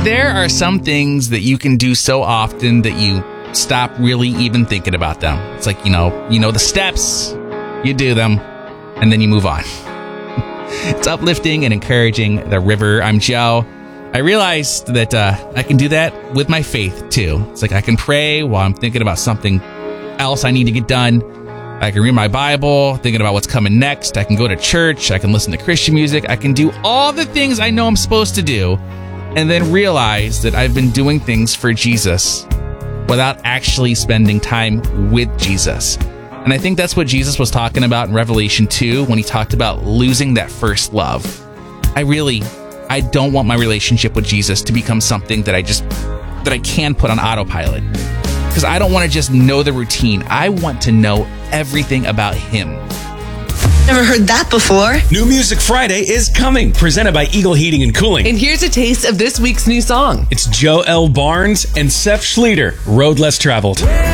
There are some things that you can do so often that you stop really even thinking about them. It's like, you know the steps, you do them, and then you move on. It's uplifting and encouraging. The River. I'm Joe. I realized that I can do that with my faith, too. It's like I can pray while I'm thinking about something else I need to get done. I can read my Bible, thinking about what's coming next. I can go to church. I can listen to Christian music. I can do all the things I know I'm supposed to do, and then realize that I've been doing things for Jesus without actually spending time with Jesus. And I think that's what Jesus was talking about in Revelation 2 when he talked about losing that first love. I don't want my relationship with Jesus to become something that I can put on autopilot. Because I don't want to just know the routine. I want to know everything about him. Never heard that before. New Music Friday is coming, presented by Eagle Heating and Cooling. And here's a taste of this week's new song. It's Joe L. Barnes and Seth Schleter, Road Less Traveled.